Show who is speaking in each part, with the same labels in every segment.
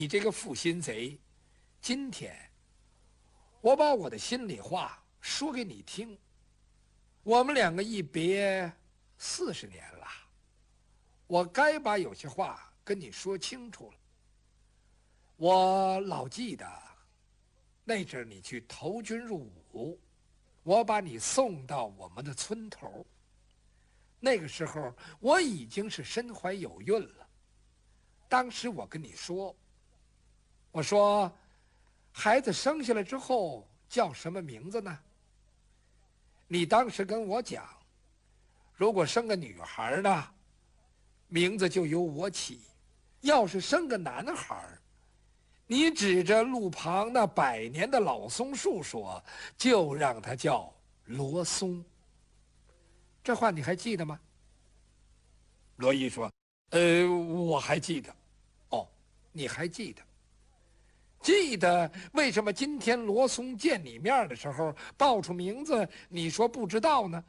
Speaker 1: 你这个负心贼，今天我把我的心里话说给你听。我们两个一别40年了，我该把有些话跟你说清楚了。我老记得那阵你去投军入伍，我把你送到我们的村头。那个时候我已经是身怀有孕了。当时我跟你说，我说孩子生下来之后叫什么名字呢？你当时跟我讲，如果生个女孩呢，名字就由我起；要是生个男孩，你指着路旁那100年的老松树说，就让他叫罗松。这话你还记得吗？罗毅说：“我还记得。”哦，你还记得？记得为什么今天罗松见你面的时候报出名字，你说不知道呢？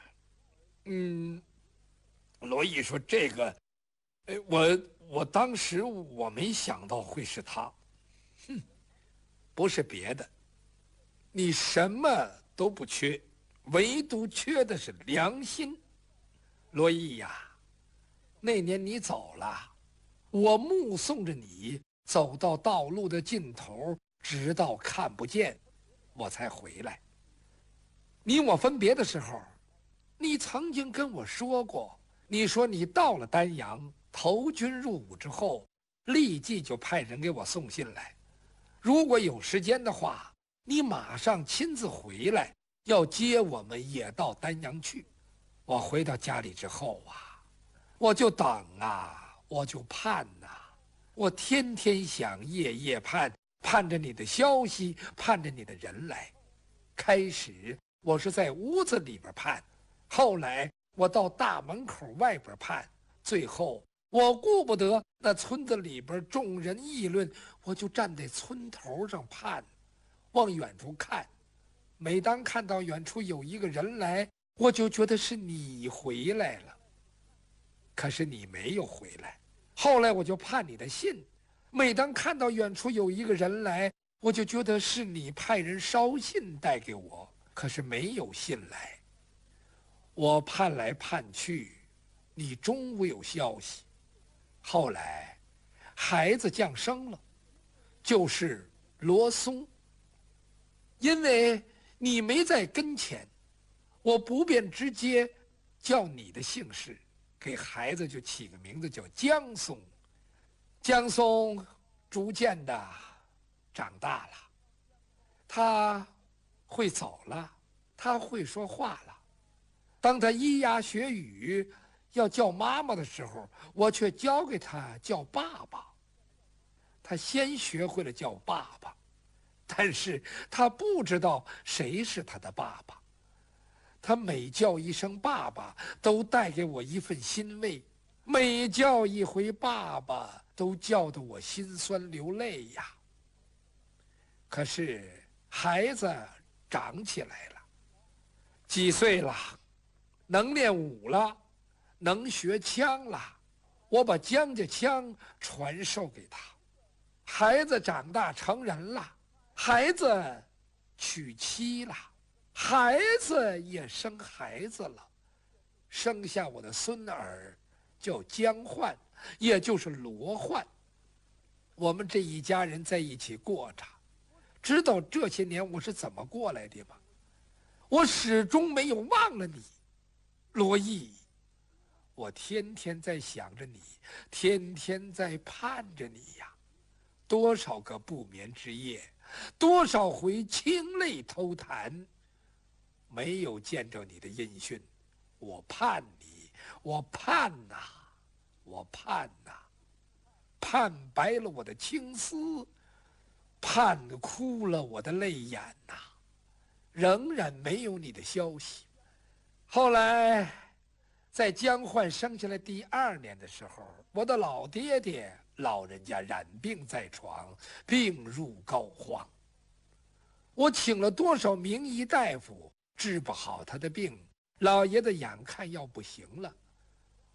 Speaker 1: 罗毅说：“这个，我当时我没想到会是他。不是别的，你什么都不缺，唯独缺的是良心。罗毅呀，那年你走了，我目送着你走到道路的尽头，直到看不见，我才回来。你我分别的时候，你曾经跟我说过，你说你到了丹阳投军入伍之后，立即就派人给我送信来，如果有时间的话，你马上亲自回来，要接我们也到丹阳去。我回到家里之后啊，我就等啊，我就盼呐，我天天想，夜夜盼，盼着你的消息，盼着你的人来。开始我是在屋子里边盼，后来我到大门口外边盼，最后我顾不得那村子里边众人议论，我就站在村头上盼，往远处看。每当看到远处有一个人来，我就觉得是你回来了。可是你没有回来。后来我就盼你的信，每当看到远处有一个人来，我就觉得是你派人捎信带给我，可是没有信来。我盼来盼去，你终无有消息。后来孩子降生了，就是罗松。因为你没在跟前，我不便直接叫你的姓氏，给孩子就起个名字叫江松。江松逐渐的长大了，他会走了，他会说话了。当他咿呀学语要叫妈妈的时候，我却教给他叫爸爸。他先学会了叫爸爸，但是他不知道谁是他的爸爸。他每叫一声爸爸，都带给我一份欣慰；每叫一回爸爸，都叫得我心酸流泪呀。可是孩子长起来了，几岁了，能练武了，能学枪了，我把江家枪传授给他。孩子长大成人了，孩子娶妻了，孩子也生孩子了，生下我的孙儿叫江焕，也就是罗焕。我们这一家人在一起过着，知道这些年我是怎么过来的吗？我始终没有忘了你，罗毅。我天天在想着你，天天在盼着你呀。多少个不眠之夜，多少回清泪偷弹，没有见着你的音讯。我盼你，我盼呐，我盼呐，盼白了我的青丝，盼哭了我的泪眼呐，仍然没有你的消息。后来在江焕生下来第2年的时候，我的老爹爹老人家染病在床，病入膏肓。我请了多少名医大夫，治不好他的病，老爷子眼看要不行了。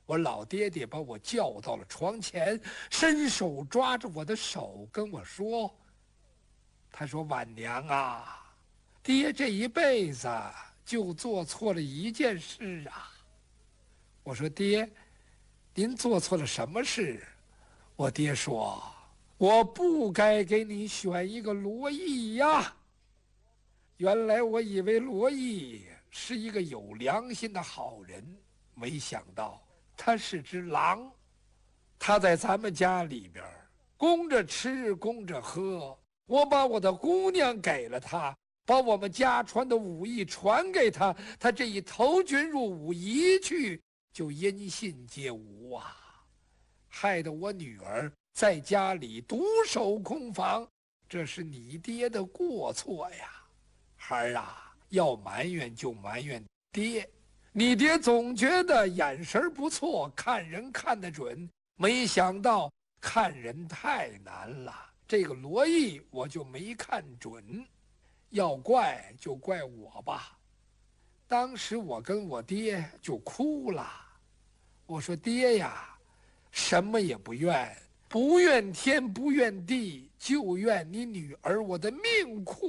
Speaker 1: 我老爹爹把我叫到了床前，伸手抓着我的手跟我说：“他说晚娘啊，爹这一辈子就做错了一件事啊。”我说：“爹，您做错了什么事？”我爹说：“我不该给你选一个罗毅呀。原来我以为罗毅是一个有良心的好人，没想到他是只狼。他在咱们家里边供着吃，供着喝。我把我的姑娘给了他，把我们家传的武艺传给他，他这一投军入伍一去，就音信皆无啊！害得我女儿在家里独守空房，这是你爹的过错呀。孩儿啊，要埋怨就埋怨爹。你爹总觉得眼神不错，看人看得准，没想到看人太难了。这个罗毅我就没看准，要怪就怪我吧。当时我跟我爹就哭了，我说：“爹呀，什么也不怨，不怨天不怨地，就怨你女儿我的命苦。”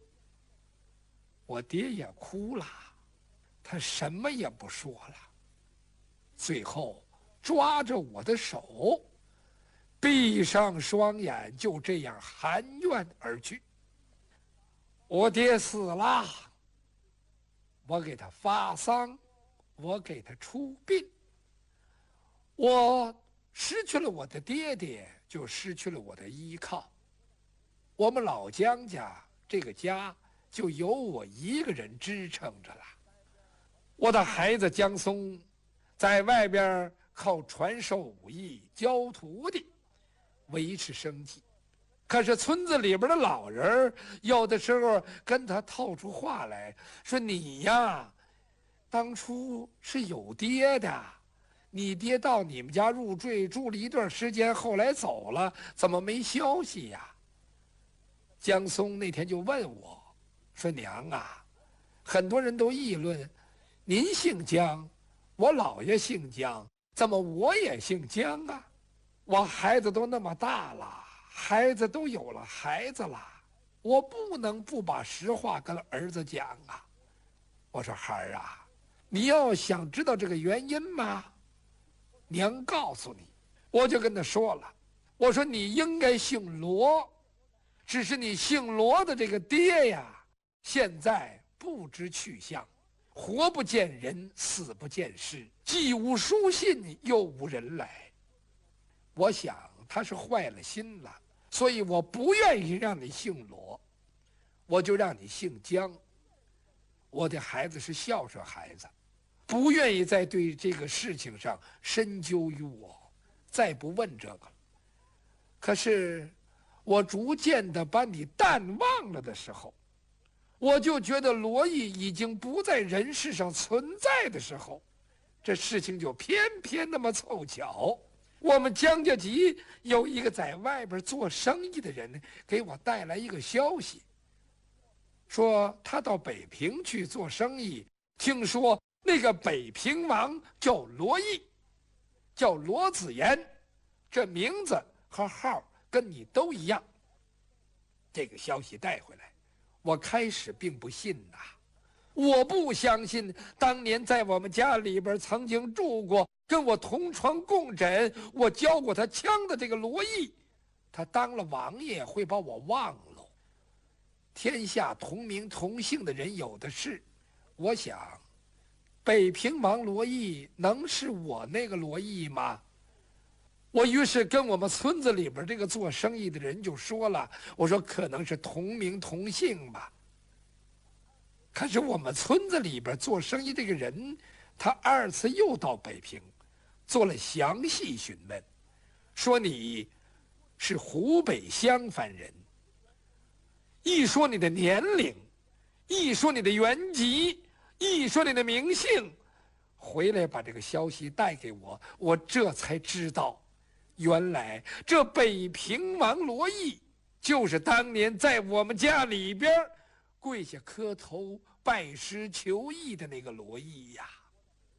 Speaker 1: 我爹也哭了，他什么也不说了，最后抓着我的手，闭上双眼，就这样含怨而去。我爹死了，我给他发丧，我给他出殡。我失去了我的爹爹，就失去了我的依靠。我们老姜家这个家就由我一个人支撑着了。我的孩子姜松在外边靠传授武艺、教徒弟维持生计，可是村子里边的老人有的时候跟他套出话来说：“你呀，当初是有爹的，你爹到你们家入赘住了一段时间，后来走了，怎么没消息呀？”姜松那天就问我说：“娘啊，很多人都议论您姓姜，我姥爷姓姜，怎么我也姓姜啊？我孩子都那么大了，孩子都有了孩子了，我不能不把实话跟儿子讲啊。”我说：“孩儿啊，你要想知道这个原因吗？娘告诉你。”我就跟他说了，我说：“你应该姓罗，只是你姓罗的这个爹呀，现在不知去向，活不见人，死不见尸，既无书信，又无人来。我想他是坏了心了，所以我不愿意让你姓罗，我就让你姓姜。我的孩子是孝顺孩子，不愿意再对这个事情上深究于我，再不问这个。可是我逐渐的把你淡忘了的时候，我就觉得罗毅已经不在人世上存在的时候，这事情就偏偏那么凑巧。我们姜家集有一个在外边做生意的人给我带来一个消息，说他到北平去做生意，听说那个北平王叫罗毅，叫罗子言，这名字和号跟你都一样。这个消息带回来，我开始并不信呐，我不相信当年在我们家里边曾经住过，跟我同床共枕，我教过他枪的这个罗毅，他当了王爷会把我忘了。天下同名同姓的人有的是，我想北平王罗毅能是我那个罗毅吗？我于是跟我们村子里边这个做生意的人就说了，我说可能是同名同姓吧。可是我们村子里边做生意这个人，他二次又到北平，做了详细询问，说你是湖北襄樊人，一说你的年龄，一说你的原籍，一说你的名姓，回来把这个消息带给我，我这才知道，原来这北平王罗毅就是当年在我们家里边跪下磕头拜师求义的那个罗毅呀。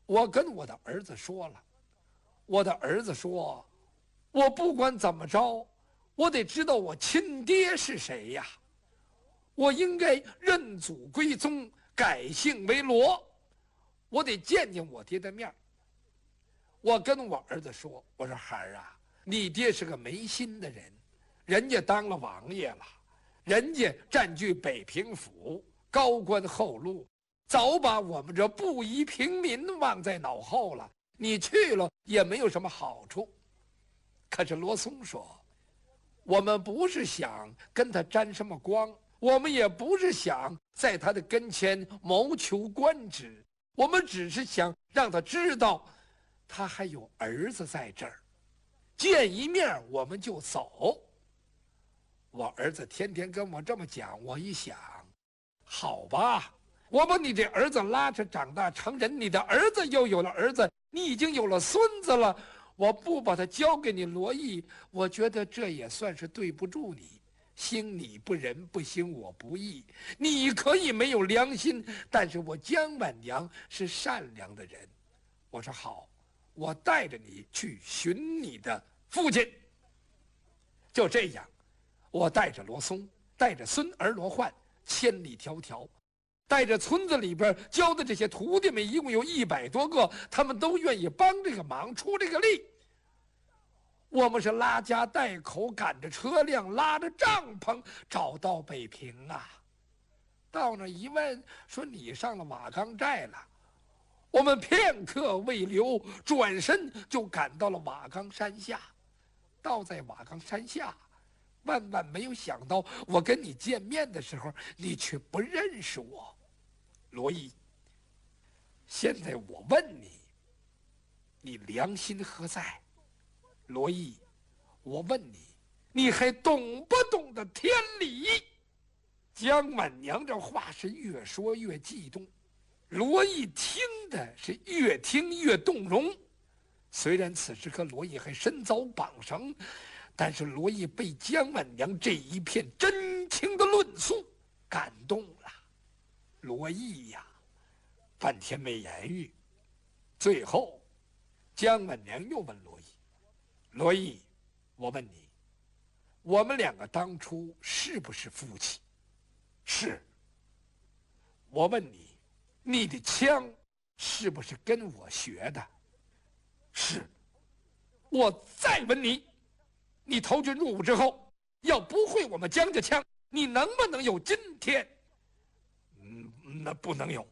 Speaker 1: 我跟我的儿子说了，我的儿子说，我不管怎么着，我得知道我亲爹是谁呀，我应该认祖归宗，改姓为罗，我得见见我爹的面。我跟我儿子说，我说孩儿啊，你爹是个没心的人，人家当了王爷了，人家占据北平府，高官厚禄，早把我们这布衣平民忘在脑后了，你去了也没有什么好处。可是罗松说，我们不是想跟他沾什么光，我们也不是想在他的跟前谋求官职，我们只是想让他知道他还有儿子在这儿，见一面我们就走。我儿子天天跟我这么讲，我一想，好吧，我把你这儿子拉扯长大成人，你的儿子又有了儿子，你已经有了孙子了，我不把他交给你罗毅，我觉得这也算是对不住你。兴你不仁，不兴我不义。你可以没有良心，但是我姜婉娘是善良的人。我说好，我带着你去寻你的父亲。就这样，我带着罗松，带着孙儿罗焕，千里迢迢，带着村子里边教的这些徒弟们，一共有100多个，他们都愿意帮这个忙，出这个力。我们是拉家带口，赶着车辆，拉着帐篷，找到北平啊。到那一问，说你上了瓦岗寨了。我们片刻未留，转身就赶到了瓦岗山下。到在瓦岗山下，万万没有想到，我跟你见面的时候，你却不认识我。罗毅，现在我问你，你良心何在？罗毅，我问你，你还懂不懂得天理？姜婉娘这话是越说越激动，罗毅听的是越听越动容。虽然此时刻罗毅还身遭绑绳，但是罗毅被姜婉娘这一片真情的论述感动了。罗毅呀，半天没言语。最后，姜婉娘又问罗毅：“罗毅，我问你，我们2个当初是不是夫妻？”“是。”“我问你，你的枪是不是跟我学的？”“是。”“我再问你，你投军入伍之后，要不会我们姜家枪，你能不能有今天？”“那不能有。”“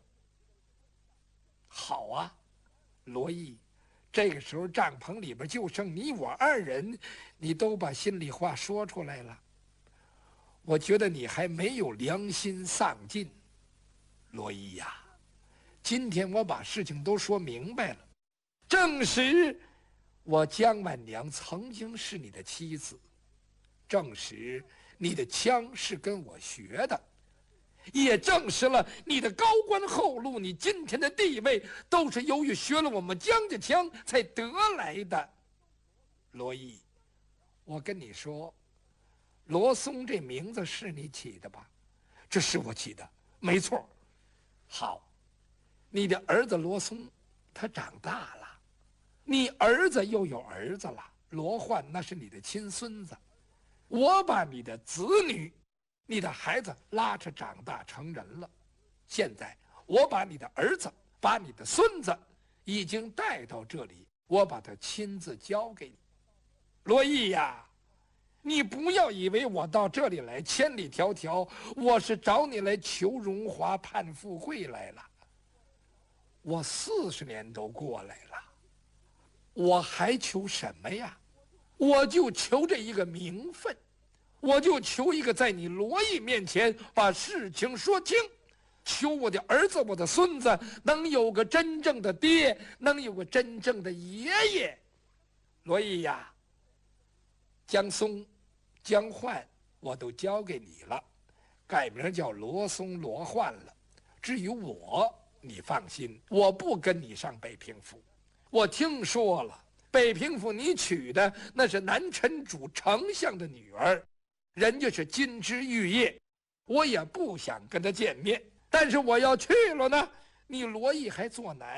Speaker 1: 好啊，罗毅，这个时候帐篷里边就剩你我2人，你都把心里话说出来了。我觉得你还没有良心丧尽。罗毅呀，今天我把事情都说明白了，证实我姜婉娘曾经是你的妻子，证实你的枪是跟我学的，也证实了你的高官厚禄，你今天的地位都是由于学了我们姜家枪才得来的。罗毅，我跟你说，罗松这名字是你起的吧？”“这是我起的，没错。”“好，你的儿子罗松他长大了，你儿子又有儿子了，罗焕那是你的亲孙子。我把你的子女，你的孩子拉扯长大成人了，现在我把你的儿子，把你的孙子已经带到这里，我把他亲自交给你。罗毅呀，你不要以为我到这里来千里迢迢，我是找你来求荣华盼富贵来了。我40年都过来了，我还求什么呀？我就求这一个名分，我就求一个在你罗毅面前把事情说清，求我的儿子我的孙子能有个真正的爹，能有个真正的爷爷。罗毅呀，姜松、姜焕我都交给你了，改名叫罗松、罗焕了。至于我，你放心，我不跟你上北平府。我听说了，北平府你娶的那是南陈主丞相的女儿，人家是金枝玉叶，我也不想跟他见面。但是我要去了呢，你罗毅还做难。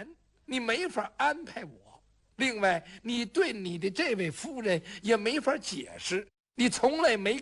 Speaker 1: 你没法安排我。另外，你对你的这位夫人也没法解释，你从来没